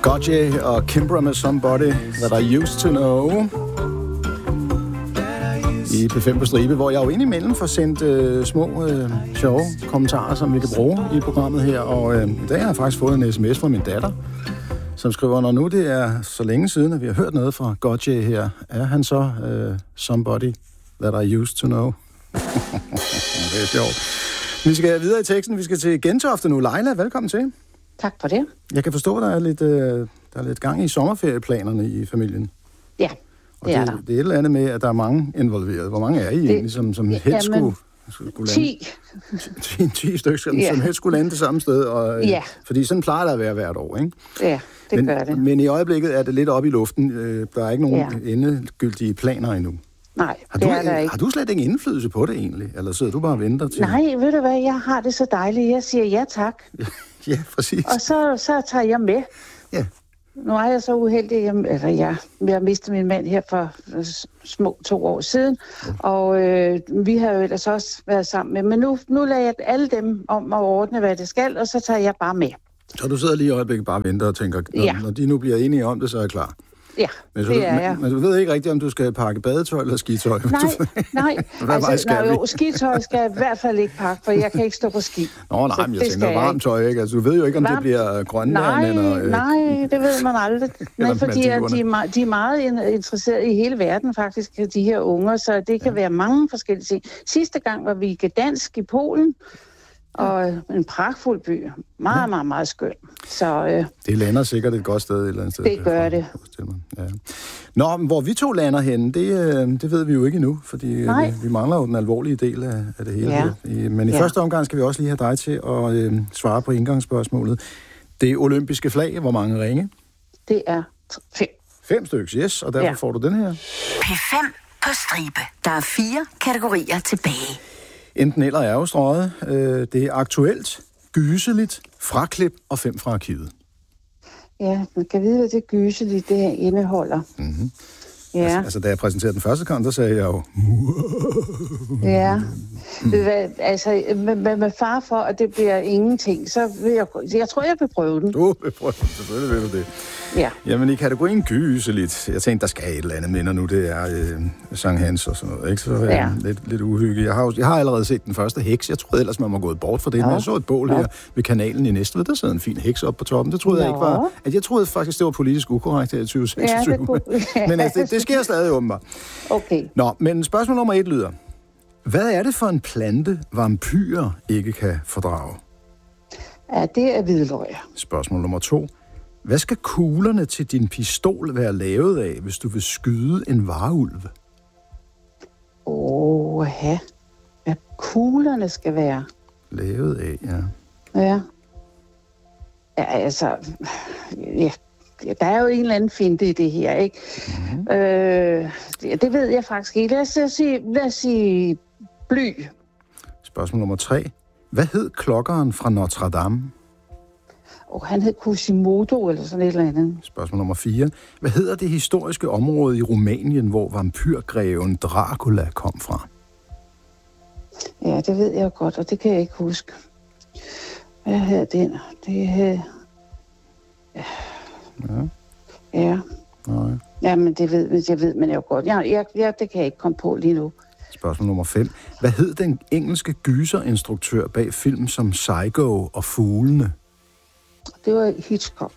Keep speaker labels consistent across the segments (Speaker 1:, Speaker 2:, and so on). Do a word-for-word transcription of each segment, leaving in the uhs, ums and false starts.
Speaker 1: Gotye og Kimbra med Somebody That I Used To Know i P fem på stribe, hvor jeg jo indimellem får sendt øh, små, øh, sjove kommentarer, som vi kan bruge i programmet her. Og øh, i dag har jeg faktisk fået en sms fra min datter, som skriver, når nu det er så længe siden, at vi har hørt noget fra Gotye her, er han så øh, Somebody That I Used To Know? Det er sjovt. Vi skal videre i teksten. Vi skal til Gentofte nu. Leila, velkommen til.
Speaker 2: Tak for det.
Speaker 1: Jeg kan forstå, at der er lidt, øh, der er lidt gang i sommerferieplanerne i familien.
Speaker 2: Ja,
Speaker 1: og
Speaker 2: det er
Speaker 1: det,
Speaker 2: der.
Speaker 1: det er et eller andet med, at der er mange involveret. Hvor mange er I det, egentlig, som, som helst jamen, skulle, skulle lande?
Speaker 2: ti.
Speaker 1: ti, ti stykker, som,
Speaker 2: ja.
Speaker 1: som helst skulle lande det samme sted. Og,
Speaker 2: ja.
Speaker 1: Fordi sådan plejer det at være hvert år, ikke?
Speaker 2: Ja, det
Speaker 1: men,
Speaker 2: gør det.
Speaker 1: Men i øjeblikket er det lidt oppe i luften. Der er ikke nogen ja. endegyldige planer endnu.
Speaker 2: Nej,
Speaker 1: har
Speaker 2: det
Speaker 1: du,
Speaker 2: er der ikke.
Speaker 1: Har du slet ingen indflydelse på det egentlig? Eller sidder du bare og venter til?
Speaker 2: Nej, ved du hvad, jeg har det så dejligt. Jeg siger ja tak.
Speaker 1: Ja, præcis.
Speaker 2: Og så, så tager jeg med.
Speaker 1: Ja.
Speaker 2: Nu er jeg så uheldig, jeg, eller jeg, jeg mistede min mand her for små to år siden. Ja. Og øh, vi har jo ellers også været sammen med. Men nu, nu lader jeg alle dem om at ordne, hvad det skal, og så tager jeg bare med.
Speaker 1: Så du sidder lige i øjeblikket bare og venter og tænker, når, ja. når de nu bliver enige om det, så er jeg klar?
Speaker 2: Ja,
Speaker 1: men,
Speaker 2: det
Speaker 1: du,
Speaker 2: er jeg.
Speaker 1: Men, men du ved ikke rigtigt, om du skal pakke badetøj eller skitøj?
Speaker 2: Nej, nej. altså, nej jo, skitøj skal jeg i hvert fald ikke pakke, for jeg kan ikke stå på ski.
Speaker 1: Nå, nej, men jeg tænker varmt tøj, ikke? Altså, du ved jo ikke, om Varm... det bliver grønland eller... Øh...
Speaker 2: Nej, det ved man aldrig. Nej, fordi de er, de er meget interesserede i hele verden, faktisk, de her unger, så det kan ja. være mange forskellige ting. Sidste gang var vi i Gdansk i Polen, og en pragtfuld by. Meget, ja. meget, meget skøn. Så, øh,
Speaker 1: det lander sikkert et godt sted et eller andet sted.
Speaker 2: Det gør det.
Speaker 1: Ja. Nå, men hvor vi to lander henne, det, det ved vi jo ikke endnu, fordi vi, vi mangler jo den alvorlige del af, af det hele.
Speaker 2: Ja.
Speaker 1: Men i ja. første omgang skal vi også lige have dig til at øh, svare på indgangsspørgsmålet. Det olympiske flag, hvor mange ringe?
Speaker 2: Det er fem.
Speaker 1: Fem stykker, yes, og derfor ja. får du den her.
Speaker 3: P fem på stribe. Der er fire kategorier tilbage.
Speaker 1: Enten eller er jo strøget. Øh, det er aktuelt, gyseligt, fraklip og fem fra arkivet.
Speaker 2: Ja, man kan vide, hvad det gyseligt det indeholder.
Speaker 1: Mm-hmm.
Speaker 2: Ja.
Speaker 1: Altså, altså, da jeg præsenterede den første gang, der sagde jeg jo...
Speaker 2: ja, mm. Hvad, altså med, med, med far for, at det bliver ingenting, så vil jeg... Jeg tror, jeg vil prøve den.
Speaker 1: Du vil prøve den, selvfølgelig vil du det.
Speaker 2: Ja.
Speaker 1: Jamen, i kategorien gyseligt, jeg tænkte, der skal et eller andet med, når nu det er øh, Sankt Hans og sådan noget, ikke? Så er ja. lidt, lidt uhygge. Jeg har, jeg har allerede set den første heks. Jeg troede ellers, man var gået bort fra det. Ja. Men jeg så et bål ja. her ved kanalen i Næstved. Der sidder en fin heks op på toppen. Det troede ja. jeg ikke var... At jeg troede faktisk, det var politisk ukorrekt her i tyve seksogtyve. Ja, det kunne... men altså, det, det sker stadig åbenbart.
Speaker 2: Okay.
Speaker 1: Nå, men spørgsmål nummer et lyder. Hvad er det for en plante, vampyrer ikke kan fordrage?
Speaker 2: Ja, det er hvidløg.
Speaker 1: Spørgsmål nummer to. Hvad skal kuglerne til din pistol være lavet af, hvis du vil skyde en varulv?
Speaker 2: Åh, ja. Hvad kuglerne skal være?
Speaker 1: Lavet af, ja.
Speaker 2: Ja. Ja, altså... Ja. Der er jo en eller anden finte i det her, ikke? Mm-hmm. Øh, det, det ved jeg faktisk ikke. Lad os, lad os, sige, lad os sige bly.
Speaker 1: Spørgsmål nummer tre. Hvad hed klokkeren fra Notre Dame?
Speaker 2: Oh, han hed Quasimodo eller sådan et eller andet.
Speaker 1: Spørgsmål nummer fire. Hvad hedder det historiske område i Rumænien, hvor vampyrgreven Dracula kom fra?
Speaker 2: Ja, det ved jeg godt, og det kan jeg ikke huske. Hvad hed den? Det hed... Ja.
Speaker 1: Ja.
Speaker 2: Ja.
Speaker 1: Nej.
Speaker 2: Ja, men det ved, jeg ved man jo godt. Ja, jeg, ja, det kan jeg ikke komme på lige nu.
Speaker 1: Spørgsmål nummer fem. Hvad hed den engelske gyserinstruktør bag film som Psycho og Fuglene?
Speaker 2: Det var Hitchcock.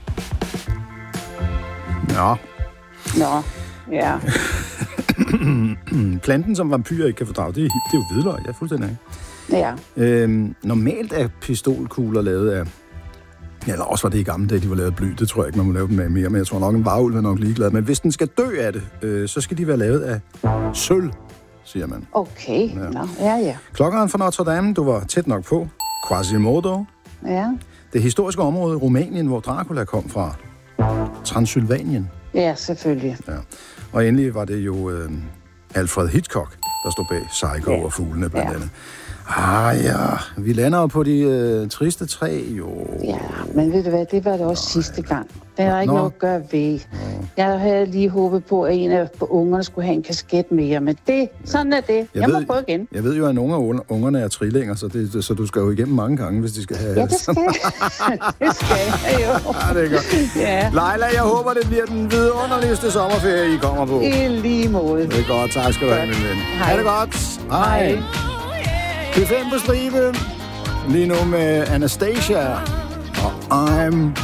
Speaker 1: Nå.
Speaker 2: Nå, ja.
Speaker 1: Planten, som vampyrer ikke kan fordrage, det er, det er jo hvidløg. Jeg er fuldstændig.
Speaker 2: Ja.
Speaker 1: Øhm, normalt er pistolkugler lavet af... Eller også var det i gamle dage, de var lavet af bly. Det tror jeg ikke, man må lave dem af mere. Men jeg tror nok, en varulv er nok ligeglad. Men hvis den skal dø af det, øh, så skal de være lavet af sølv, siger man.
Speaker 2: Okay. Ja. Nå, ja, ja.
Speaker 1: Klokkeren fra Notre Dame, du var tæt nok på. Quasimodo.
Speaker 2: Ja.
Speaker 1: Det historiske område i Rumænien, hvor Dracula kom fra. Transylvanien.
Speaker 2: Ja, selvfølgelig.
Speaker 1: Ja. Og endelig var det jo øh, Alfred Hitchcock, der stod bag Psycho ja. og Fuglene blandt ja. andet. Ah ja, vi lander jo på de øh, triste træ, jo.
Speaker 2: Ja, men ved du hvad, det var det også Nå, sidste gang. Det er der ikke
Speaker 1: Nå.
Speaker 2: noget at gøre ved. Jeg havde lige håbet på, at en af ungerne skulle have en kasket mere, men det, sådan er det. Jeg, jeg må ved, prøve igen.
Speaker 1: Jeg ved jo, at nogle af ungerne er trillinger, så, det, så du skal jo igennem mange gange, hvis de skal have...
Speaker 2: Ja, det skal det skal jeg jo.
Speaker 1: Ja, det er godt. Ja. Leila, jeg håber, det bliver den vidunderligste sommerferie, I kommer på.
Speaker 2: I lige måde.
Speaker 1: Det er godt. Tak skal du have, min ven.
Speaker 2: Hej.
Speaker 1: Ha' det godt. Hej. P fem på stribe. Lige nu med Anastasia og I'm